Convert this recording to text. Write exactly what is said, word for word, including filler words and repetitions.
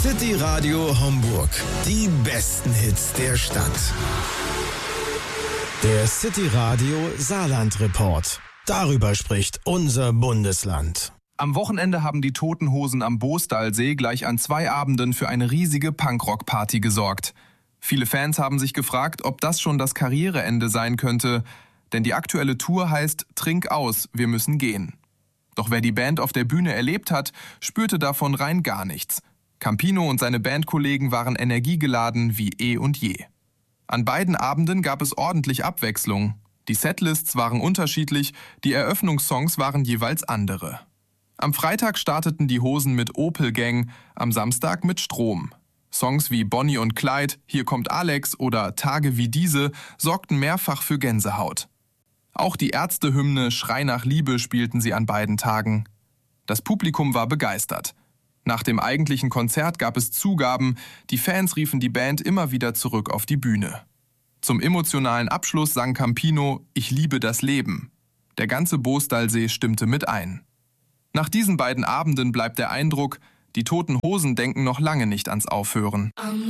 City Radio Homburg. Die besten Hits der Stadt. Der City Radio Saarland Report. Darüber spricht unser Bundesland. Am Wochenende haben die Toten Hosen am Boostalsee gleich an zwei Abenden für eine riesige Punkrock-Party gesorgt. Viele Fans haben sich gefragt, ob das schon das Karriereende sein könnte. Denn die aktuelle Tour heißt Trink aus, wir müssen gehen. Doch wer die Band auf der Bühne erlebt hat, spürte davon rein gar nichts. Campino und seine Bandkollegen waren energiegeladen wie eh und je. An beiden Abenden gab es ordentlich Abwechslung. Die Setlists waren unterschiedlich, die Eröffnungssongs waren jeweils andere. Am Freitag starteten die Hosen mit Opel Gang, am Samstag mit Strom. Songs wie Bonnie und Clyde, Hier kommt Alex oder Tage wie diese sorgten mehrfach für Gänsehaut. Auch die Ärzte-Hymne Schrei nach Liebe spielten sie an beiden Tagen. Das Publikum war begeistert. Nach dem eigentlichen Konzert gab es Zugaben, die Fans riefen die Band immer wieder zurück auf die Bühne. Zum emotionalen Abschluss sang Campino Ich liebe das Leben. Der ganze Boostalsee stimmte mit ein. Nach diesen beiden Abenden bleibt der Eindruck, die Toten Hosen denken noch lange nicht ans Aufhören.